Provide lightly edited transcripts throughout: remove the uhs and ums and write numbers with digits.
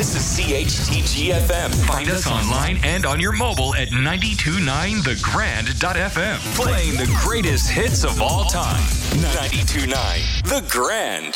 This is CHTG FM. Find us online and on your mobile at 929thegrand.fm. Playing the greatest hits of all time. 92.9 The Grand.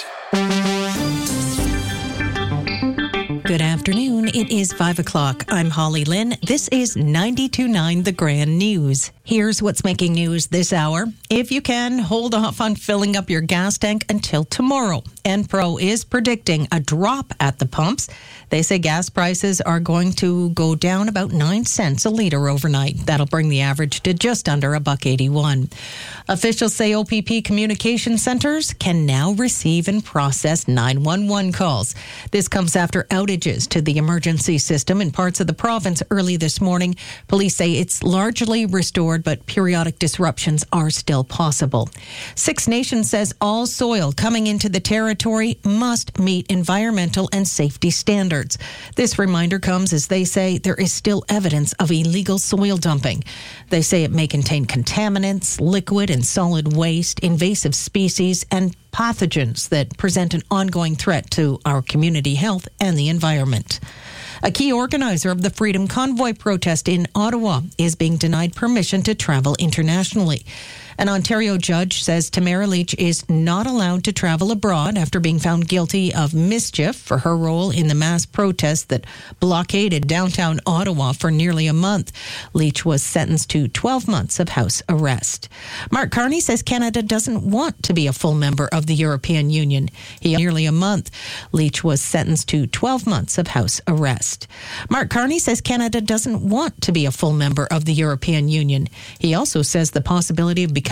Good afternoon. It is 5 o'clock. I'm Holly Lynn. This is 92.9 The Grand News. Here's what's making news this hour. If you can, hold off on filling up your gas tank until tomorrow. Enpro is predicting a drop at the pumps. They say gas prices are going to go down about 9 cents a litre overnight. That'll bring the average to just under $1.81. Officials say OPP communication centres can now receive and process 911 calls. This comes after outages to the emergency system in parts of the province early this morning. Police say it's largely restored, but periodic disruptions are still possible. Six Nations says all soil coming into the territory must meet environmental and safety standards. This reminder comes as they say there is still evidence of illegal soil dumping. They say it may contain contaminants, liquid and solid waste, invasive species, and pathogens that present an ongoing threat to our community health and the environment. A key organizer of the Freedom Convoy protest in Ottawa is being denied permission to travel internationally. An Ontario judge says Tamara Lich is not allowed to travel abroad after being found guilty of mischief for her role in the mass protest that blockaded downtown Ottawa for nearly a month. Lich was sentenced to 12 months of house arrest. Mark Carney says Canada doesn't want to be a full member of the European Union. Nearly a month. Lich was sentenced to 12 months of house arrest. Mark Carney says Canada doesn't want to be a full member of the European Union. He also says the possibility of becoming